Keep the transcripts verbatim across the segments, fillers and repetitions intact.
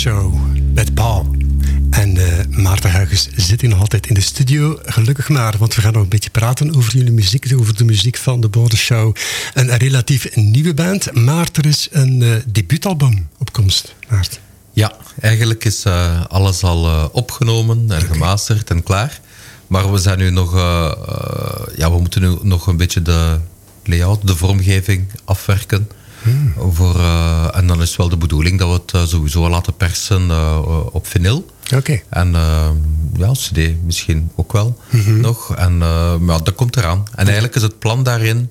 Show met Paul. En uh, Maarten Huygens zit hier nog altijd in de studio. Gelukkig maar, want we gaan nog een beetje praten over jullie muziek, over de muziek van de Border Show. Een relatief nieuwe band, maar er is een uh, debuutalbum op komst, Maarten. Ja, eigenlijk is uh, alles al uh, opgenomen en okay. gemasterd en klaar. Maar we zijn nu nog, uh, uh, ja, we moeten nu nog een beetje de layout, de vormgeving afwerken. Hmm. Voor, uh, en dan is het wel de bedoeling dat we het uh, sowieso laten persen uh, op vinyl. Okay. En uh, ja, C D misschien ook wel mm-hmm. nog. En, uh, maar dat komt eraan. En eigenlijk is het plan daarin,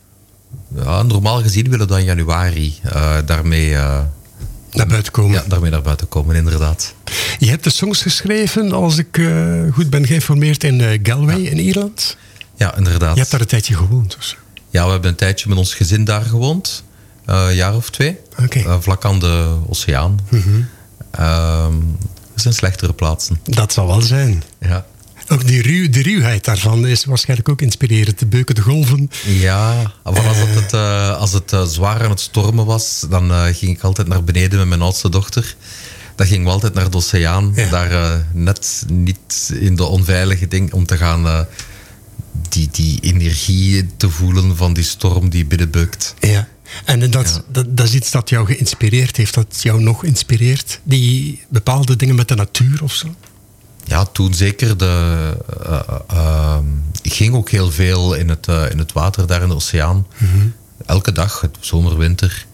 ja, normaal gezien willen we dan in januari uh, daarmee, uh, naar buiten komen. Ja, daarmee naar buiten komen, inderdaad. Je hebt de songs geschreven, als ik uh, goed ben geïnformeerd, in uh, Galway ja. in Ierland. Ja, inderdaad. Je hebt daar een tijdje gewoond. Dus. Ja, we hebben een tijdje met ons gezin daar gewoond. Uh, een jaar of twee. Okay. Uh, vlak aan de oceaan. Mm-hmm. Uh, er zijn slechtere plaatsen. Dat zal wel zijn. Ja. Ook die ruw, de ruwheid daarvan is waarschijnlijk ook inspirerend. De beuken, de golven. Ja, als het, het, uh, als het uh, zwaar aan het stormen was, dan uh, ging ik altijd naar beneden met mijn oudste dochter. Dan gingen we altijd naar de oceaan. Ja. Daar uh, net niet in de onveilige ding om te gaan uh, die, die energie te voelen van die storm die binnenbeukt. Ja. En dat, ja. dat, dat is iets dat jou geïnspireerd heeft, dat jou nog inspireert? Die bepaalde dingen met de natuur of zo? Ja, toen zeker. De, uh, uh, ik ging ook heel veel in het, uh, in het water daar in de oceaan. Mm-hmm. Elke dag, het zomer, winter.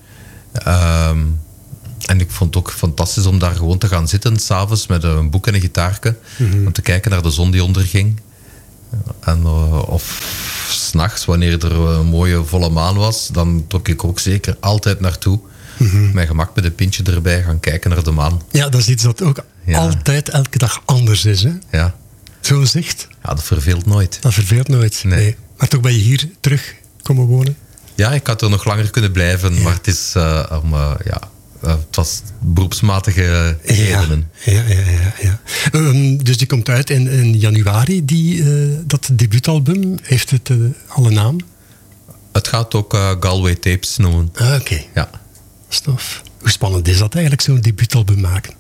Um, en ik vond het ook fantastisch om daar gewoon te gaan zitten, 's avonds met een boek en een gitaarke. Mm-hmm. Om te kijken naar de zon die onderging. En, uh, of 's nachts, wanneer er een mooie volle maan was, dan trok ik ook zeker altijd naartoe. Mm-hmm. Mijn gemak met een pintje erbij gaan kijken naar de maan. Ja, dat is iets dat ook ja. altijd, elke dag anders is. Hè? Ja. Zo'n zicht. Ja, dat verveelt nooit. Dat verveelt nooit, nee. nee. Maar toch ben je hier terug komen wonen? Ja, ik had er nog langer kunnen blijven, ja. maar het is uh, om, uh, ja... Uh, het was beroepsmatige redenen. Ja, ja, ja. ja, ja. Um, dus die komt uit in, in januari, die, uh, dat debuutalbum. Heeft het uh, al een naam? Het gaat ook uh, Galway Tapes noemen. Ah, oké. Okay. Ja. Stof. Hoe spannend is dat eigenlijk, zo'n debuutalbum maken?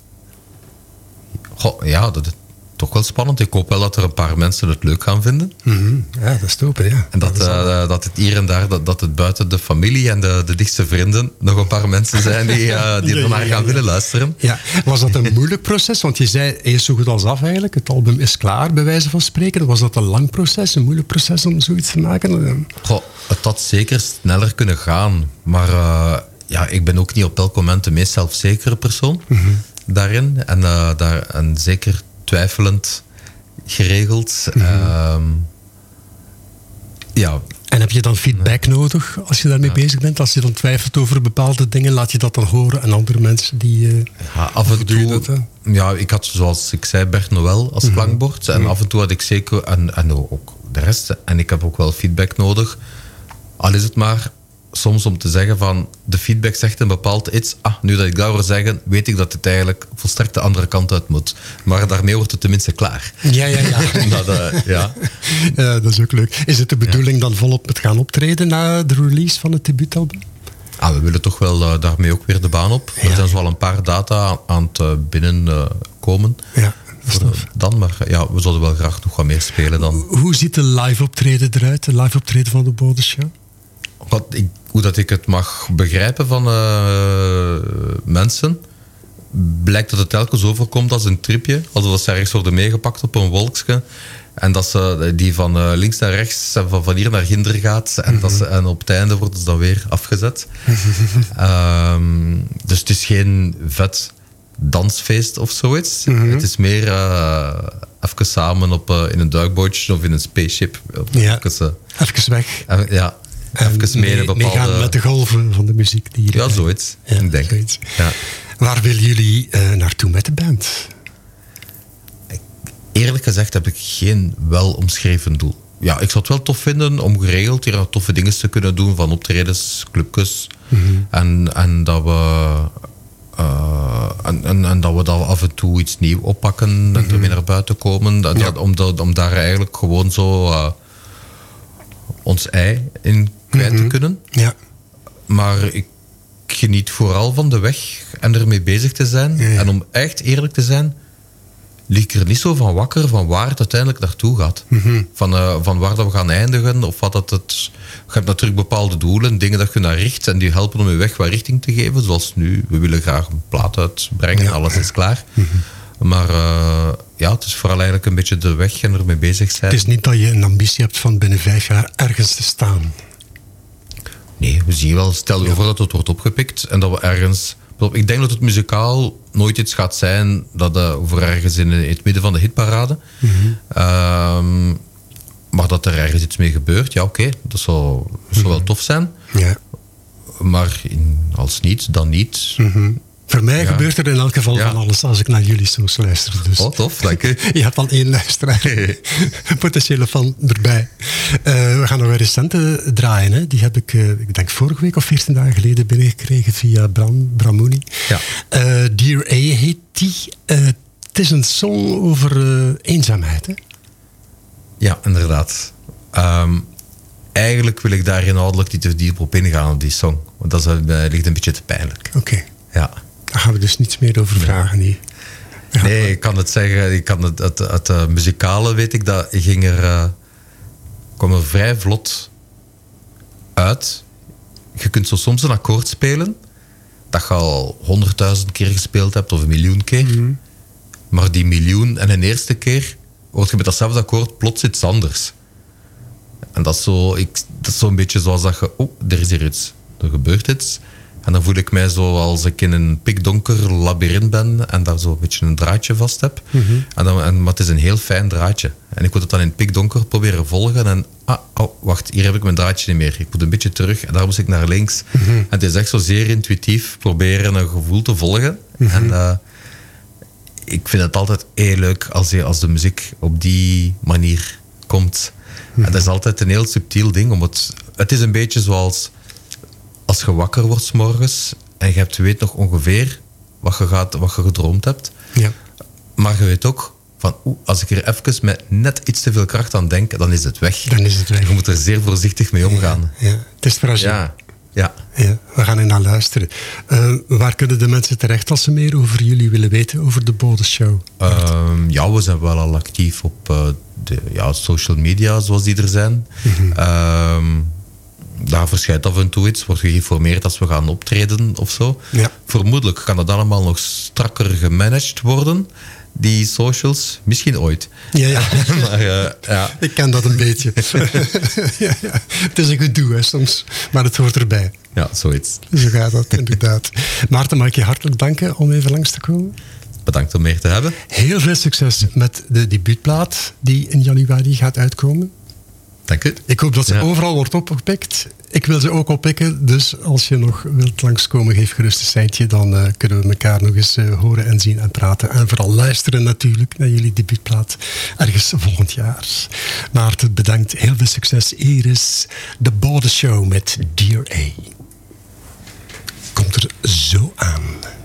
Goh, ja, dat is toch wel spannend. Ik hoop wel dat er een paar mensen het leuk gaan vinden. Mm-hmm. Ja, dat is te hopen, ja. En dat, dat, uh, dat het hier en daar, dat, dat het buiten de familie en de, de dichtste vrienden nog een paar mensen zijn die, uh, die er naar gaan ja, ja. willen luisteren. Ja. Was dat een moeilijk proces? Want je zei eerst zo goed als af eigenlijk. Het album is klaar, bij wijze van spreken. Was dat een lang proces, een moeilijk proces om zoiets te maken? Goh, het had zeker sneller kunnen gaan. Maar uh, ja, ik ben ook niet op elk moment de meest zelfzekere persoon mm-hmm. daarin. En, uh, daar, en zeker twijfelend geregeld. Mm-hmm. Um, ja. En heb je dan feedback nee. nodig als je daarmee ja. bezig bent? Als je dan twijfelt over bepaalde dingen, laat je dat dan horen aan andere mensen die... Uh, ja, af en toe... Dat, ja, ik had, zoals ik zei, Bert Noël als mm-hmm. klankbord. En mm-hmm. af en toe had ik zeker... En, en ook de rest. En ik heb ook wel feedback nodig. Al is het maar... soms om te zeggen van, de feedback zegt een bepaald iets. Ah, nu dat ik dat hoor zeggen, weet ik dat het eigenlijk volstrekt de andere kant uit moet. Maar daarmee wordt het tenminste klaar. Ja, ja, ja. dat, uh, ja. ja, dat is ook leuk. Is het de bedoeling ja. dan volop het gaan optreden na de release van het debuutalbum? Ah, we willen toch wel uh, daarmee ook weer de baan op. Ja. Er zijn zo al een paar data aan, aan het uh, binnenkomen. Uh, ja. Dan, maar ja, we zullen wel graag nog wat meer spelen dan. Hoe ziet de live optreden eruit? De live optreden van de Border Show? Wat ik, hoe dat ik het mag begrijpen van uh, mensen, blijkt dat het telkens overkomt als een tripje. Alsof ze ergens worden meegepakt op een wolkje. En dat ze die van uh, links naar rechts en van, van hier naar ginder gaat. En, mm-hmm. dat ze, en op het einde worden ze dan weer afgezet. um, dus het is geen vet dansfeest of zoiets. Mm-hmm. Het is meer uh, even samen op, uh, in een duikbootje of in een spaceship. Ja, even, uh, even weg. Uh, ja. Even mee, mee, bepaalde... meegaan met de golven van de muziek. Die ja, zoiets. Ja, ik denk. Zoiets. Ja. Waar willen jullie uh, naartoe met de band? Eerlijk gezegd heb ik geen wel omschreven doel. Ja, ik zou het wel tof vinden om geregeld hier toffe dingen te kunnen doen, van optredens, clubjes. Mm-hmm. En, en dat we... Uh, en, en, en dat we dan af en toe iets nieuws oppakken en mm-hmm. ermee naar buiten komen. Dat, ja. om, dat, om daar eigenlijk gewoon zo... Uh, ons ei in kwijt mm-hmm. te kunnen. Ja. Maar ik ik geniet vooral van de weg en ermee bezig te zijn. Ja, ja. En om echt eerlijk te zijn, lig ik er niet zo van wakker van waar het uiteindelijk naartoe gaat. Mm-hmm. Van, uh, van waar dat we gaan eindigen. Of wat dat het... Je hebt natuurlijk bepaalde doelen, dingen dat je naar richt. En die helpen om je weg wat richting te geven. Zoals nu, we willen graag een plaat uitbrengen. Ja. Alles is klaar. Mm-hmm. Maar uh, ja, het is vooral eigenlijk een beetje de weg en ermee bezig zijn. Het is niet dat je een ambitie hebt van binnen vijf jaar ergens te staan. Nee, we zien wel. Stel je ja. voor dat het wordt opgepikt en dat we ergens... Ik denk dat het muzikaal nooit iets gaat zijn dat uh, voor ergens in het midden van de hitparade. Mm-hmm. Um, maar dat er ergens iets mee gebeurt, ja oké, okay, dat zou, dat zou mm-hmm. wel tof zijn. Ja. Maar in, als niet, dan niet. Mm-hmm. Voor mij ja. gebeurt er in elk geval ja. van alles als ik naar jullie soms luister. Dus. Oh, tof, dank je. Je hebt al één luisteraar. Een potentiële fan erbij. Uh, we gaan nog een recente draaien. Hè. Die heb ik, uh, ik denk vorige week of veertien dagen geleden binnengekregen via Bram Bramouni. Ja. Uh, Dear A heet die. Uh, het is een song over uh, eenzaamheid. Hè? Ja, inderdaad. Um, eigenlijk wil ik daar inhoudelijk niet te diep op ingaan op die song. Want dat is, uh, ligt een beetje te pijnlijk. Oké. Okay. Ja. Daar gaan we dus niets meer over vragen hier. Ja. Nee, ik kan het zeggen. Ik kan het, het, het, het uh, muzikale weet ik dat ging er, uh, kwam er vrij vlot uit. Je kunt zo soms een akkoord spelen dat je al honderdduizend keer gespeeld hebt of een miljoen keer. Mm-hmm. Maar die miljoen en een eerste keer hoort je met datzelfde akkoord plots iets anders. En dat is zo, ik, dat is zo een beetje zoals dat je... Oh, er is hier iets. Er gebeurt iets. En dan voel ik mij zo als ik in een pikdonker labyrint ben en daar zo een beetje een draadje vast heb. Mm-hmm. En dan, en, maar het is een heel fijn draadje. En ik moet het dan in het pikdonker proberen volgen. En ah, oh, wacht, hier heb ik mijn draadje niet meer. Ik moet een beetje terug en daar moest ik naar links. Mm-hmm. En het is echt zo zeer intuïtief proberen een gevoel te volgen. Mm-hmm. En uh, ik vind het altijd heel leuk als, je, als de muziek op die manier komt. Mm-hmm. En dat is altijd een heel subtiel ding. Om het, het is een beetje zoals... Als je wakker wordt 's morgens en je hebt, weet nog ongeveer wat je, gaat, wat je gedroomd hebt. Ja. Maar je weet ook van, oe, als ik er even met net iets te veel kracht aan denk, dan is het weg. Dan is het weg. Je moet er zeer voorzichtig mee omgaan. Ja, ja. Het is fragiel. Ja. Ja. Ja, we gaan er naar luisteren. Uh, waar kunnen de mensen terecht als ze meer over jullie willen weten, over de Bodenshow? Uh, ja, we zijn wel al actief op uh, de ja, social media, zoals die er zijn. Mm-hmm. Uh, Daar verschijnt af en toe iets, wordt geïnformeerd als we gaan optreden of zo. Ja. Vermoedelijk kan dat allemaal nog strakker gemanaged worden, die socials. Misschien ooit. Ja, ja. maar, uh, ja. Ik ken dat een beetje. ja, ja. Het is een gedoe hè, soms, maar het hoort erbij. Ja, zoiets. Zo gaat dat, inderdaad. Maarten, mag ik je hartelijk danken om even langs te komen? Bedankt om meer te hebben. Heel veel succes met de debuutplaat die in januari gaat uitkomen. Dank u. Ik hoop dat ze ja. overal wordt opgepikt. Ik wil ze ook oppikken, dus als je nog wilt langskomen, geef gerust een seintje. Dan uh, kunnen we elkaar nog eens uh, horen en zien en praten. En vooral luisteren natuurlijk naar jullie debuutplaat ergens volgend jaar. Maarten, bedankt. Heel veel succes. Hier is de Bodenshow met Dear A. Komt er zo aan.